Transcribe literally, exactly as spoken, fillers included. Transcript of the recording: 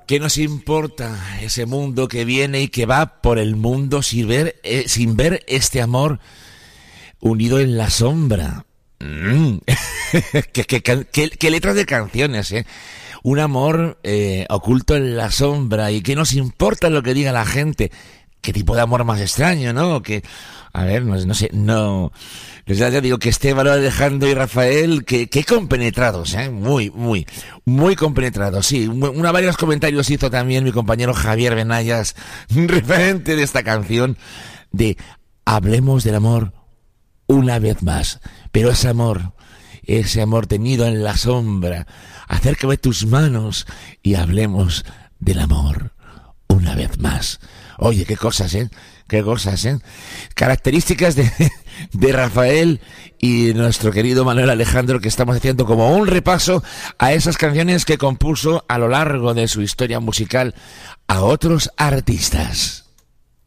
¿Qué nos importa ese mundo que viene y que va por el mundo sin ver, eh, sin ver este amor unido en la sombra? Mm. ¿Qué, qué, qué, qué letras de canciones, ¿eh? Un amor eh, oculto en la sombra. ¿Y qué nos importa lo que diga la gente? ¿Qué tipo de amor más extraño, no? Que, a ver, no, no sé, no... Ya, ya digo que Esteban, Alejandro y Rafael, que, que compenetrados, ¿eh? Muy, muy, muy compenetrados, sí. Una, varios comentarios hizo también mi compañero Javier Benayas, referente de esta canción, de hablemos del amor una vez más. Pero ese amor, ese amor tenido en la sombra, acércame tus manos y hablemos del amor una vez más. Oye, qué cosas, ¿eh? Qué cosas, ¿eh? Características de, de Rafael y nuestro querido Manuel Alejandro, que estamos haciendo como un repaso a esas canciones que compuso a lo largo de su historia musical a otros artistas.